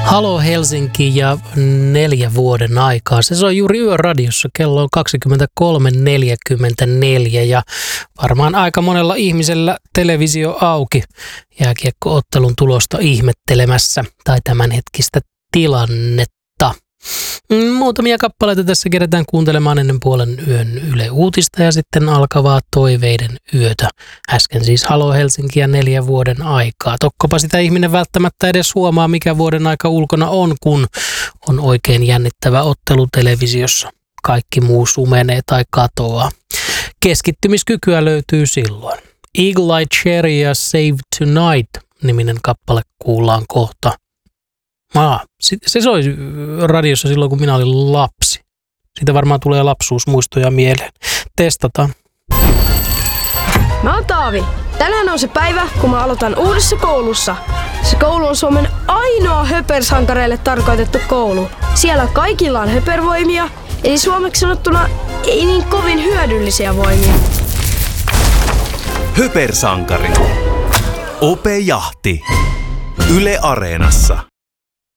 Halo Helsinki ja 4 vuoden aikaa. Se soi juuri Yöradiossa. Kello on 23.44 ja varmaan aika monella ihmisellä televisio auki jääkiekko-ottelun tulosta ihmettelemässä tai tämänhetkistä tilannetta. Muutamia kappaleita tässä kerätään kuuntelemaan ennen puolen yön Yle Uutista ja sitten alkavaa toiveiden yötä. Äsken siis Halo Helsinki ja 4 vuoden aikaa. Tokkopa sitä ihminen välttämättä edes huomaa, mikä vuoden aika ulkona on, kun on oikein jännittävä ottelu televisiossa. Kaikki muu sumenee tai katoaa. Keskittymiskykyä löytyy silloin. Eagle Eye Cherry ja Save Tonight-niminen kappale kuullaan kohta. Se soi radiossa silloin, kun minä olin lapsi. Siitä varmaan tulee lapsuusmuistoja mieleen. Testataan. Mä oon Taavi. Tänään on se päivä, kun mä aloitan uudessa koulussa. Se koulu on Suomen ainoa höpersankareille tarkoitettu koulu. Siellä kaikilla on höpervoimia, eli suomeksi sanottuna ei niin kovin hyödyllisiä voimia. Höpersankari. Ope Jahti. Yle Areenassa.